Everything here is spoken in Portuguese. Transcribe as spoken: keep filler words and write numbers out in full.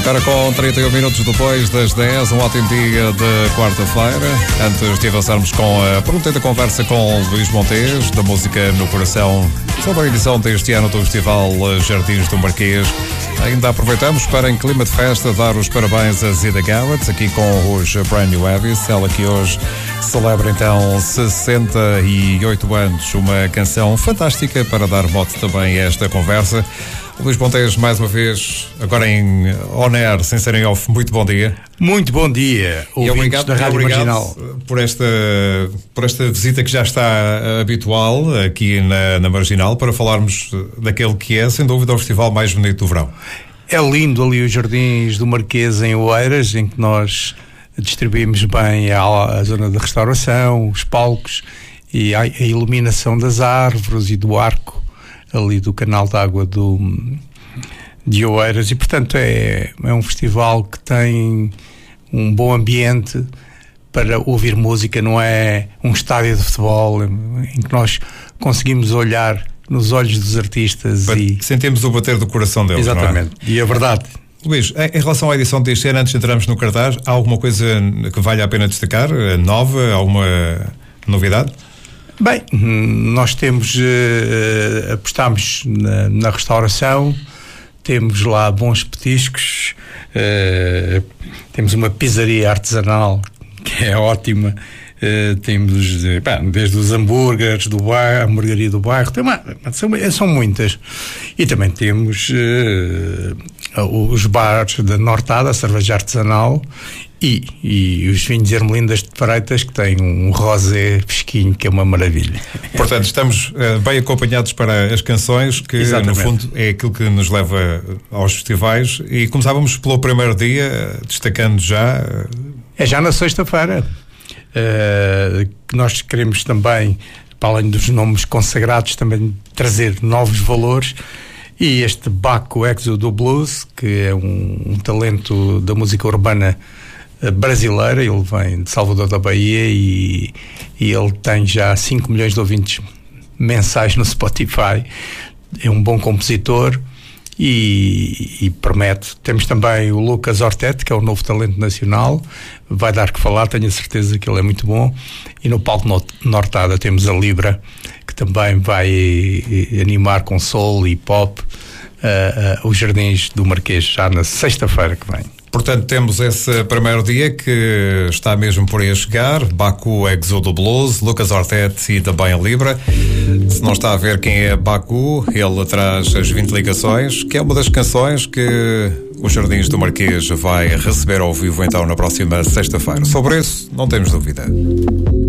Agora com trinta e um minutos depois das dez, um ótimo dia de quarta-feira. Antes de avançarmos com a pergunta da conversa com Luís Montes, da Música no Coração, sobre a edição deste ano do Festival Jardins do Marquês, ainda aproveitamos para, em clima de festa, dar os parabéns a Zida Garrett, aqui com os Brand New Heavies. Ela que hoje celebra então sessenta e oito anos, uma canção fantástica para dar mote também a esta conversa. Luís Montes, mais uma vez, agora em on air, sem ser em off, muito bom dia. Muito bom dia, e obrigado, da Rádio Marginal, por esta, por esta visita que já está habitual aqui na, na Marginal, para falarmos daquele que é, sem dúvida, o festival mais bonito do verão. É lindo ali os Jardins do Marquês em Oeiras, em que nós distribuímos bem a, a zona da restauração, os palcos e a, a iluminação das árvores e do arco ali do canal de água do, de Oeiras, e portanto é, é um festival que tem um bom ambiente para ouvir música. Não é um estádio de futebol em que nós conseguimos olhar nos olhos dos artistas But, e sentimos o bater do coração deles. Exatamente, não é? E é verdade. Luís, em relação à edição deste ano, antes de entrarmos no cartaz, há alguma coisa que valha a pena destacar? Nova? Alguma novidade? Bem, nós temos, uh, apostamos na, na restauração, temos lá bons petiscos, uh, temos uma pizzaria artesanal que é ótima, uh, temos bem, desde os hambúrgueres do bairro, a hamburgueria do bairro, tem uma, são, são muitas, e também temos uh, os bares da Nortada, a cerveja artesanal, E, e os vinhos Ermelindas de Freitas, que têm um rosé fresquinho, que é uma maravilha. Portanto, estamos uh, bem acompanhados para as canções, que Exatamente. No fundo é aquilo que nos leva aos festivais. E começávamos pelo primeiro dia, destacando já... Uh... É já na sexta-feira, uh, que nós queremos também, para além dos nomes consagrados, também trazer novos valores. E este Baco Exo do Blues, que é um, um talento da música urbana brasileira, ele vem de Salvador da Bahia e, e ele tem já cinco milhões de ouvintes mensais no Spotify. É um bom compositor e, e promete. Temos também o Lucas Ortete, que é o novo talento nacional, vai dar que falar, tenho a certeza que ele é muito bom. E no palco Nortada temos a Libra, que também vai animar com soul e pop uh, uh, os Jardins do Marquês, já na sexta-feira que vem. Portanto, temos esse primeiro dia que está mesmo por aí a chegar. Baco Exo do Blues, Lucas Ortete e também a Libra. Se não está a ver quem é Baco, ele traz as vinte ligações, que é uma das canções que os Jardins do Marquês vai receber ao vivo então na próxima sexta-feira. Sobre isso, não temos dúvida.